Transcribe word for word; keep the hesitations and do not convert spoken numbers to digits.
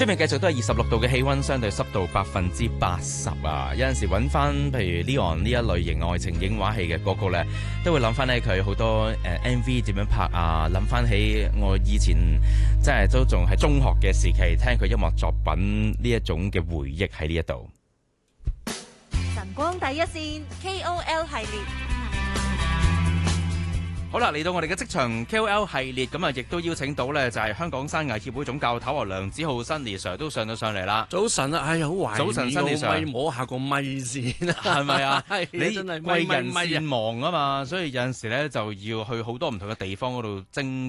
出面繼續都係二十六度嘅氣溫，相對濕度百分之八十啊！有陣時揾翻譬如 Leon 呢一類型愛情影畫戲嘅歌曲咧，都會諗翻起佢好多誒 M V 點樣拍啊，諗翻起我以前即係都仲係中學嘅時期聽佢音樂作品呢一種嘅回憶喺呢一度。 晨光第一線 K O L 系列。 好啦，嚟到我哋嘅職場 K O L 系列，咁啊，亦都邀請到咧，就係香港山藝協會總教頭啊梁梓浩 Sunny Sir 都上到上嚟啦。 早晨啊，係好懷念， 早晨，Sunny Sir， 咪摸下個咪先啊， 係咪啊？ 係你真係為人咪咪咪善忙啊嘛，所以有陣時咧就要去好多唔同嘅地方嗰度徵